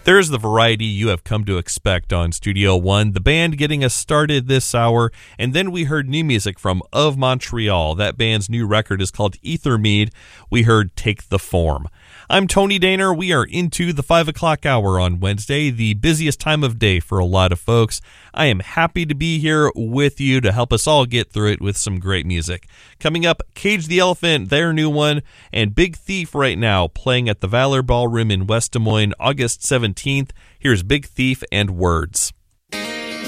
There's the variety you have come to expect on Studio One, the band getting us started this hour, and then we heard new music from Of Montreal. That band's new record is called Ethermead. We heard Take the Form. I'm Tony Daner. We are into the 5 o'clock hour on Wednesday, the busiest time of day for a lot of folks. I am happy to be here with you to help us all get through it with some great music. Coming up, Cage the Elephant, their new one, and Big Thief right now, playing at the Valor Ballroom in West Des Moines, August 17th. Here's Big Thief and Words.